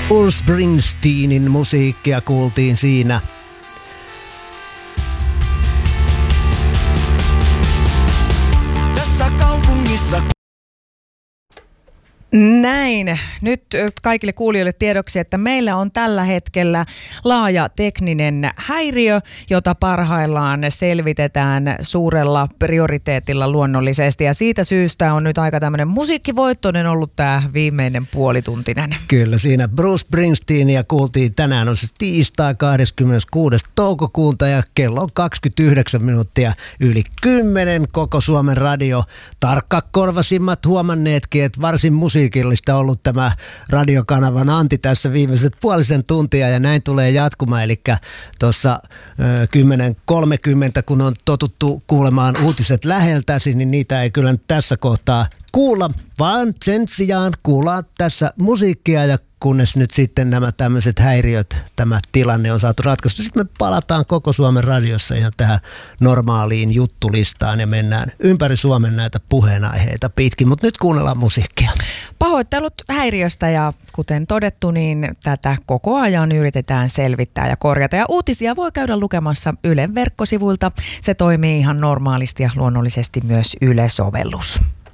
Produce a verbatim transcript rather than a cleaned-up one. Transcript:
Bruce Springsteenin musiikkia kuultiin siinä. Tässä kaupungissa. Näin. Nyt kaikille kuulijoille tiedoksi, että meillä on tällä hetkellä laaja tekninen häiriö, jota parhaillaan selvitetään suurella prioriteetilla luonnollisesti. Ja siitä syystä on nyt aika tämmöinen musiikkivoittoinen ollut tämä viimeinen puolituntinen. Kyllä, siinä Bruce Springsteenia kuultiin. Tänään on se tiistai kahdeskymmeneskuudes toukokuuta ja kello on kaksikymmentäyhdeksän minuuttia yli kymmenen. Koko Suomen radio. Tarkkakorvasimmat huomanneetkin, että varsin musiikki musiikillista ollut tämä radiokanavan Anti tässä viimeiset puolisen tuntia ja näin tulee jatkumaan. Eli tuossa kymmenen kolmekymmentä, kun on totuttu kuulemaan uutiset läheltäsi, niin niitä ei kyllä nyt tässä kohtaa kuulla, vaan sen sijaan kuullaan tässä musiikkia ja kunnes nyt sitten nämä tämmöiset häiriöt, tämä tilanne on saatu ratkaistu. Sitten me palataan koko Suomen radiossa ihan tähän normaaliin juttulistaan ja mennään ympäri Suomen näitä puheenaiheita pitkin, mutta nyt kuunnellaan musiikkia. Pahoittelut häiriöstä ja kuten todettu, niin tätä koko ajan yritetään selvittää ja korjata. Ja uutisia voi käydä lukemassa Ylen verkkosivuilta. Se toimii ihan normaalisti ja luonnollisesti myös Yle-sovellus.